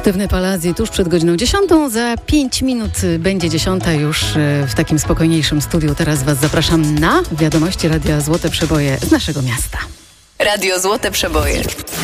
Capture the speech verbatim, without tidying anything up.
Sztywny Palazzi tuż przed godziną dziesiątą. Za pięć minut będzie dziesiąta już w takim spokojniejszym studiu. Teraz Was zapraszam na wiadomości Radia Złote Przeboje z naszego miasta. Radio Złote Przeboje.